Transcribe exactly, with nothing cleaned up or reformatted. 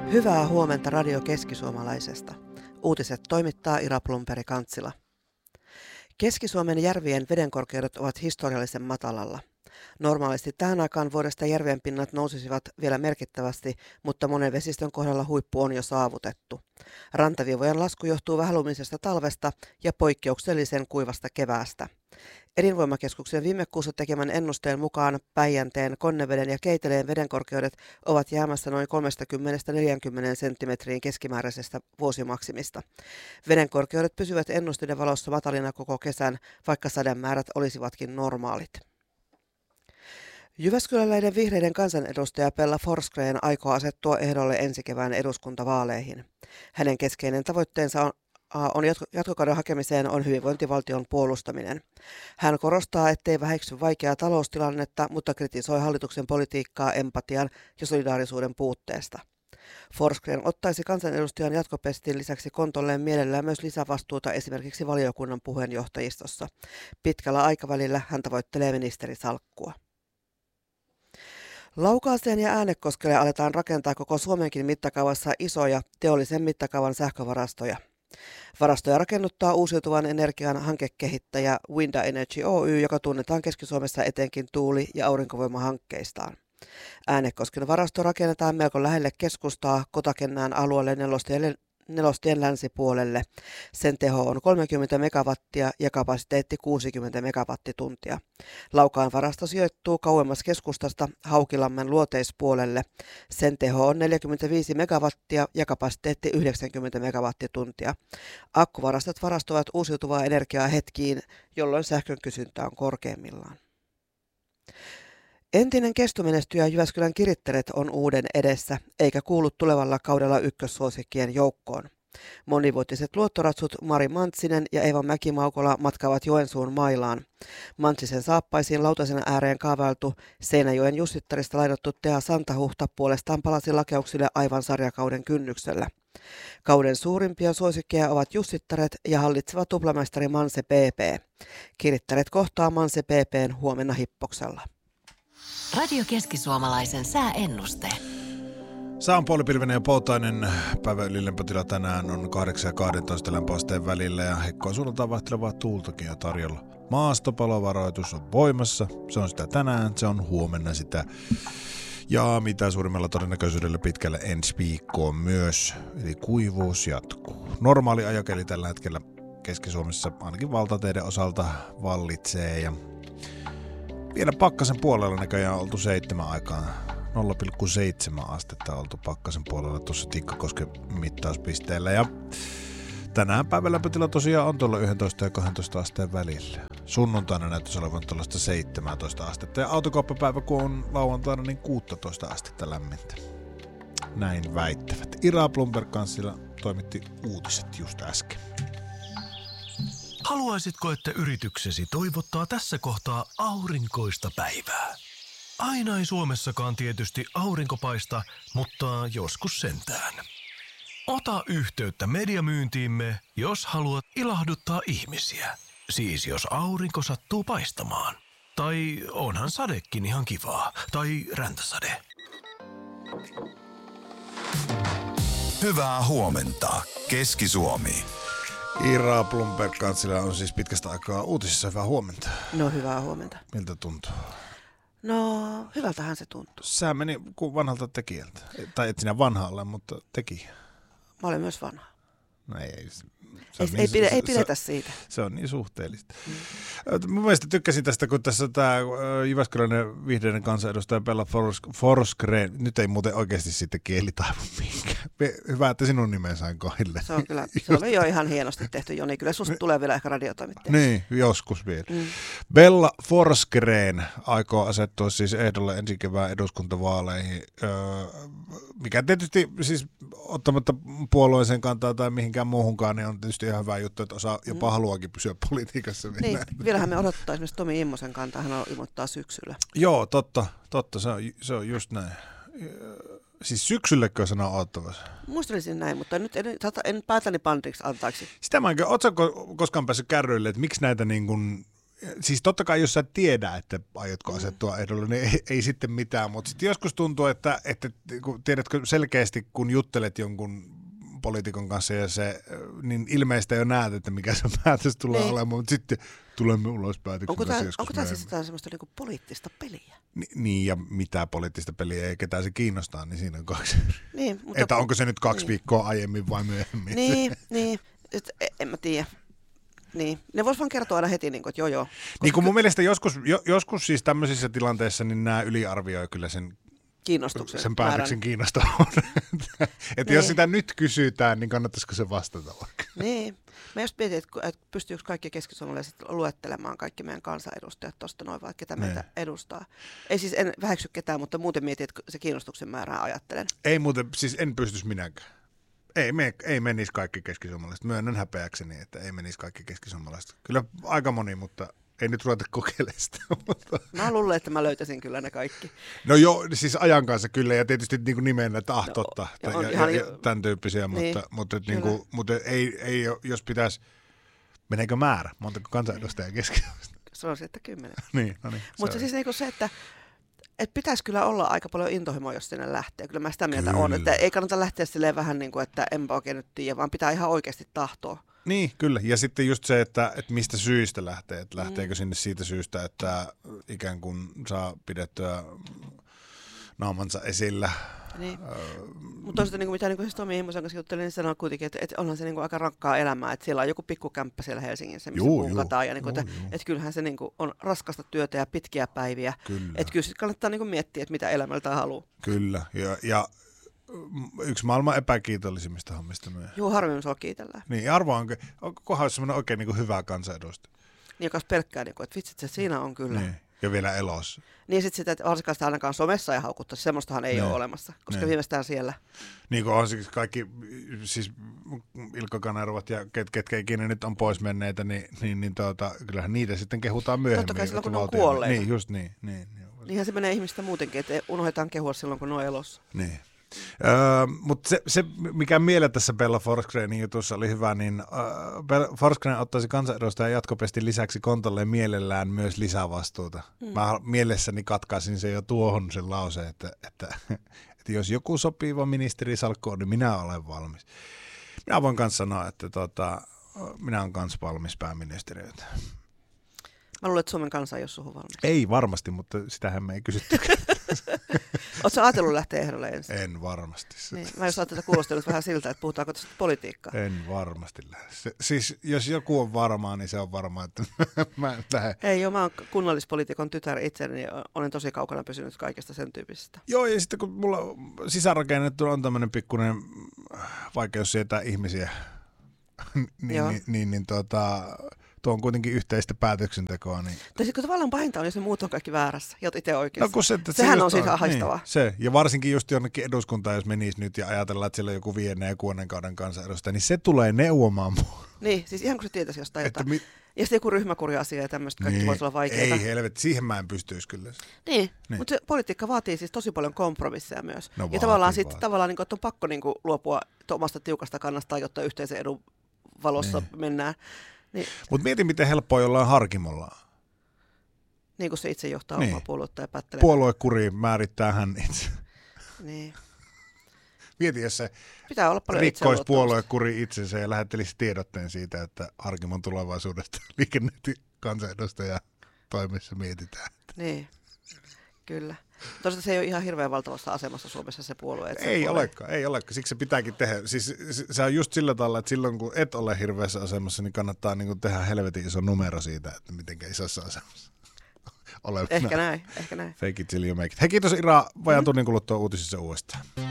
Hyvää huomenta Radio Keskisuomalaisesta. Uutiset toimittaa Ira Plumperi-Kantsila. Keski-Suomen järvien vedenkorkeudet ovat historiallisen matalalla. Normaalisti tähän aikaan vuodesta järvien pinnat nousisivat vielä merkittävästi, mutta monen vesistön kohdalla huippu on jo saavutettu. Rantaviivojen lasku johtuu vähälumisesta talvesta ja poikkeuksellisen kuivasta keväästä. Elinvoimakeskuksen viime kuussa tekemän ennusteen mukaan Päijänteen, Konneveden ja Keiteleen vedenkorkeudet ovat jäämässä noin kolmekymmentä neljäkymmentä senttimetriin keskimääräisestä vuosimaksimista. Vedenkorkeudet pysyvät ennusteiden valossa matalina koko kesän, vaikka sademäärät olisivatkin normaalit. Jyväskyläläinen vihreiden kansanedustaja Bella Forsgren aikoo asettua ehdolle ensi kevään eduskuntavaaleihin. Hänen keskeinen tavoitteensa on on jatkokauden hakemiseen on hyvinvointivaltion puolustaminen. Hän korostaa, ettei väheksy vaikeaa taloustilannetta, mutta kritisoi hallituksen politiikkaa empatian ja solidaarisuuden puutteesta. Forsgren ottaisi kansanedustajan jatkopestin lisäksi kontolleen mielellään myös lisävastuuta esimerkiksi valiokunnan puheenjohtajistossa. Pitkällä aikavälillä hän tavoittelee ministerisalkkua. Laukaaseen ja Äänekoskelle aletaan rakentaa koko Suomenkin mittakaavassa isoja teollisen mittakaavan sähkövarastoja. Varastoja rakennuttaa uusiutuvan energian hankekehittäjä Winda Energy Oy, joka tunnetaan Keski-Suomessa etenkin tuuli- ja aurinkovoimahankkeistaan. Äänekosken varasto rakennetaan melko lähelle keskustaa Kotakennään alueelle nelostien, nelostien länsipuolelle. Sen teho on kolmekymmentä megawattia ja kapasiteetti kuusikymmentä megawattituntia. Laukaan varasto sijoittuu kauemmas keskustasta Haukilammen luoteispuolelle. Sen teho on neljäkymmentäviisi megawattia ja kapasiteetti yhdeksänkymmentä megawattituntia. Akkuvarastot varastoivat uusiutuvaa energiaa hetkiin, jolloin sähkön kysyntä on korkeimmillaan. Entinen kestomenestyjä Jyväskylän Kirittäret on uuden edessä, eikä kuulu tulevalla kaudella ykkössuosikkien joukkoon. Monivuotiset luottoratsut Mari Mantsinen ja Eeva Mäki-Maukola matkaavat Joensuun mailaan. Mantsisen saappaisiin lautasen ääreen kaavailtu Seinäjoen Jussittarista lainattu Tea Santahuhta puolestaan palasi lakeuksille aivan sarjakauden kynnyksellä. Kauden suurimpia suosikkeja ovat Jussittaret ja hallitseva tuplamestari Manse P P. Kirittäret kohtaa Manse P P:n huomenna Hippoksella. Radio Keskisuomalaisen sääennuste. Sää on puolipilvinen ja poutainen. Päivän ylilämpötila tänään on kahdeksan ja kaksitoista lämpöasteen välillä ja heikkoa suunnaltaan vaihtelevaa tuultakin jo tarjolla. Maastopalovaroitus on voimassa. Se on sitä tänään, se on huomenna sitä. Ja mitä suurimmalla todennäköisyydellä pitkälle ensi viikkoon myös. Eli kuivuus jatkuu. Normaali ajakeli tällä hetkellä Keski-Suomessa ainakin valtateiden osalta vallitsee ja vielä pakkasen puolella näköjään on oltu seitsemän aikaan. nolla pilkku seitsemän astetta on oltu pakkasen puolella tuossa Tikkakosken mittauspisteellä. Ja tänään päivän lämpötila tosiaan on tuolla yksitoista ja kaksitoista asteen välillä. Sunnuntaina näyttäisi olevan tuollaista seitsemäntoista astetta. Ja autokauppapäivä kun on lauantaina niin kuusitoista astetta lämmintä. Näin väittävät. Ira Plumperi-Kantsila toimitti uutiset just äsken. Haluaisitko, että yrityksesi toivottaa tässä kohtaa aurinkoista päivää? Aina ei Suomessakaan tietysti aurinko paista, mutta joskus sentään. Ota yhteyttä mediamyyntiimme, jos haluat ilahduttaa ihmisiä. Siis jos aurinko sattuu paistamaan. Tai onhan sadekin ihan kivaa. Tai räntäsade. Hyvää huomenta, Keski-Suomi. Ira Plumperi-Kantsila on siis pitkästä aikaa uutisissa. Hyvää huomenta. No hyvää huomenta. Miltä tuntuu? No hyvältähän se tuntuu. Sä meni kuin vanhalta tekijältä. Tai et sinä vanha ole, mutta tekijä. Mä olen myös vanha. No ei, ei, ei, niin, ei, pide, se, ei pidetä se, siitä. Se on niin suhteellista. Mm. Mun mielestä tykkäsin tästä, kun tässä tämä Jyväskyläinen vihreiden kansanedustaja Bella Forsgren, nyt ei muuten oikeasti sitten kieli taivu mihinkään. Hyvä, että sinun nimen sain kohdille. Se on kyllä, se oli jo ihan hienosti tehty, Joni. Kyllä susta tulee vielä ehkä radiotoimittaja. Niin, joskus vielä. Mm. Bella Forsgren aikoo asettua siis ehdolle ensi kevään eduskuntavaaleihin, öö, mikä tietysti siis ottamatta puolueeseen kantaa tai mihinkään muuhunkaan, niin on tietysti ihan hyvä juttu, että osaa jopa mm. haluakin pysyä politiikassa. Niin, vielähän me odottaa esimerkiksi Tomi Immosen kantaa, hän ilmoittaa syksyllä. Joo, totta, totta, se on, se on just näin. Siis syksyllekö sana odottavassa? Muistelisin näin, mutta nyt en, en päätäni pandiksi antaaksi. Sitä mä enkä, ootko koskaan päässyt kärryille, että miksi näitä niin kuin siis totta kai jos sä et tiedä, että aiotko asettua ehdolle, niin ei, ei sitten mitään, mutta sitten joskus tuntuu, että, että kun tiedätkö selkeästi, kun juttelet jonkun poliitikon kanssa ja se, niin ilmeistä jo näet, että mikä se päätös tulee niin olemaan, mutta sitten tulemme ulos päätöksen. Onko tämä, onko tämä siis jotain semmoista niinku poliittista peliä? Ni, niin, ja mitä poliittista peliä ei ketään se kiinnostaa, niin siinä on kaksi. Niin, mutta että onko se nyt kaksi niin viikkoa aiemmin vai myöhemmin? Niin, niin. Et, en mä tiedä. Niin. Ne vois vaan kertoa aina heti, että joo joo. Niin kuin mun mielestä joskus, jo, joskus siis tämmöisissä tilanteissa, niin nämä yliarvioi kyllä sen kiinnostuksen sen päätöksen määrän kiinnostavuuden. Että niin. jos sitä nyt kysytään, niin kannattaisiko se vastata vaikka? Niin. Mä just mietin, että pystyykö kaikki keskisuomalaiset luettelemaan kaikki meidän kansanedustajat tuosta noin, vaikka ketä meitä edustaa. Ei siis en väheksy ketään, mutta muuten mietin, että se kiinnostuksen määrää ajattelen. Ei muuten, siis en pystyisi minäkään. Ei, me, ei menisi kaikki keskisuomalaiset. Myönnän häpeäkseni, että ei menisi kaikki keskisuomalaiset. Kyllä aika moni, mutta ei nyt ruveta kokeilemaan sitä. Mutta mä luulen, että mä löytäisin kyllä ne kaikki. No joo, siis ajan kanssa kyllä, ja tietysti niin kuin nimen, että ah, no, totta, ja, ja, ja, ja tämän tyyppisiä, niin, mutta, mutta, niin kuin, mutta ei, ei, jos pitäisi, meneekö määrä, montako kansanedustajaa keskisuomalaiset? Sanoisin, että kymmenen. niin, no niin. Mutta siis niin kuin se, että et pitäisi kyllä olla aika paljon intohimoa, jos sinne lähtee. Kyllä mä sitä mieltä on, että ei kannata lähteä silleen vähän niin kuin, että enpä oikein nyt tiedä, vaan pitää ihan oikeasti tahtoa. Niin, kyllä. Ja sitten just se, että, että mistä syistä lähtee. Että lähteekö mm. sinne siitä syystä, että ikään kuin saa pidettyä naamansa esillä. Niin. Öö, Mutta toisaalta niin kuin mitä niin kuin siis Tomi Ihmosen kanssa juttelin, niin sanoo kuitenkin, että, että onhan se niin kuin aika rankkaa elämää. Että siellä on joku pikkukämppä siellä Helsingissä, missä punkataan. Ja niin kuin, että, että kyllähän se niin kuin on raskasta työtä ja pitkiä päiviä. Kyllä. Että kyllä sitten kannattaa niin kuin miettiä, että mitä elämältä haluaa. Kyllä. Ja, ja yksi maailman epäkiitollisimmista hommista myös. Joo, harvemmin sua kiitellään. Niin, arvoa onko, onkohan semmoinen oikein niin kuin hyvä kansanedustaja. Niin, joka pelkkää, niin kuin, että vitsit, se siinä on kyllä. Niin, ja vielä elossa. Niin, sitten sitä, että varsinkaan sitä ainakaan somessa ei haukuttaisi, semmoistahan ei ne. ole olemassa, koska ne. viimeistään siellä. Niin kuin on siis kaikki, siis Ilkka Kanervat ja ket, ketkä ikinä nyt on pois menneitä, niin, niin, niin tuota, kyllähän niitä sitten kehutaan myöhemmin. Totta kai silloin, kun ne on kuolleita. Niin, just niin. niin, niin. Niinhän se menee ihmistä muutenkin, että unohdetaan kehua silloin, kun ne on elossa. Niin. Öö, mutta se, se, mikä mieleen tässä Bella Forsgrenin jutussa oli hyvä, niin öö, Forsgren ottaisi kansanedustajan jatkopestin lisäksi kontolleen mielellään myös lisävastuuta. Mm. Mä mielessäni katkaisin sen jo tuohon sen lauseen, että, että, että jos joku sopiva ministerisalkku on, niin minä olen valmis. Minä voin myös sanoa, että tota, minä olen myös valmis pääministeriötä. Mä luulen, että Suomen kansa ei ole suhun valmis. Ei varmasti, mutta sitähän me ei kysyttykään. Oletko ajatellut lähteä ehdolle ensin? En varmasti. Niin, mä jos ajattelin, että kuulostelut vähän siltä, että puhutaanko tästä politiikkaa. En varmasti lähde. Se, siis jos joku on varmaa, niin se on varmaa, että mä en lähde. Ei joo, mä oon kunnallispoliitikon tytär itse, niin olen tosi kaukana pysynyt kaikesta sen tyyppisestä. Joo, ja sitten kun mulla sisäänrakennettu on tämmöinen pikkuinen vaikeus sietää ihmisiä, niin, niin, niin, niin tota... Tuo on kuitenkin yhteistä päätöksentekoa. Niin... Tai sitten tavallaan pahinta on, jos ne muut on kaikki väärässä, ja itse oikeassa. No, se, Sehän on siitä haistavaa. Niin, se. Ja varsinkin just jonnekin eduskuntaan, jos menisi nyt ja ajatellaan, että siellä on joku viiden ja kuuden kauden kansanedustaja, niin se tulee neuvomaan mua. Niin, siis ihan kun se tietäisi jostain jotain. Mi... Ja sitten joku ryhmäkuri-asia ja tämmöistä kaikki niin, voisi olla vaikeaa. Ei helvetti, siihen mä en pystyisi kyllä. Niin, niin. Mutta politiikka vaatii siis tosi paljon kompromisseja myös. No, ja tavallaan sitten tavallaan, niin kuin, että on pakko niin kuin, luopua omasta tiukasta kannasta, jotta yhteisen edun valossa niin. mennään. Niin. Mutta mieti, miten helppoa jollain Harkimolla. Niin kuin se itse johtaa niin. omaa puoluetta ja päättelee. Puoluekuri määrittää hän itse. Niin. Mieti, jos se pitää olla paljon rikkoisi puoluekuri itsensä ja lähettelisi tiedotteen siitä, että Harkimon tulevaisuudesta liikennöinti kansanedustaja toimessa mietitään. Niin, kyllä. Toisaalta se ei ole ihan hirveän valtavassa asemassa Suomessa se puolue. Ei puolue... olekaan, ei olekaan. Siksi se pitääkin tehdä. Siis se on just sillä tavalla, että silloin kun et ole hirveässä asemassa, niin kannattaa niin kuin tehdä helvetin iso numero siitä, että miten isossa asemassa olevina. Ehkä näin, ehkä näin. Fake it till you make it. Hei, kiitos Ira. Vajaan tunnin kuluttua uutisissa uudestaan.